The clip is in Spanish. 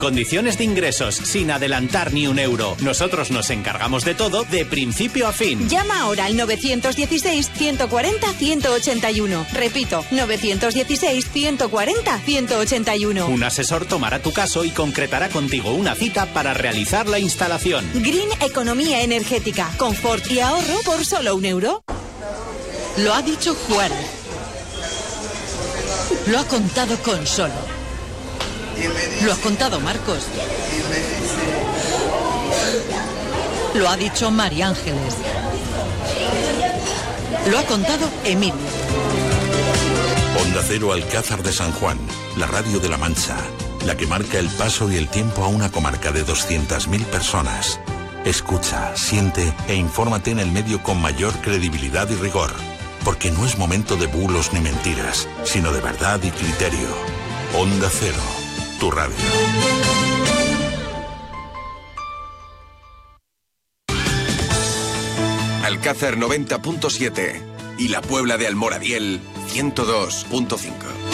Condiciones de ingresos sin adelantar ni un euro. Nosotros nos encargamos de todo de principio a fin. Llama ahora al 916-140-181. Repito, 916-140-181. Un asesor tomará tu caso y concretará contigo una cita para realizar la instalación. Green Economía Energética. Confort y ahorro por solo €1. Lo ha dicho Juárez. Lo ha contado Consolo. Lo ha contado Marcos. Lo ha dicho María Ángeles. Lo ha contado Emilio. Onda Cero Alcázar de San Juan, la radio de La Mancha, la que marca el paso y el tiempo a una comarca de 200.000 personas. Escucha, siente e infórmate en el medio con mayor credibilidad y rigor, porque no es momento de bulos ni mentiras, sino de verdad y criterio. Onda Cero, tu radio. Alcázar 90.7 y la Puebla de Almoradiel 102.5.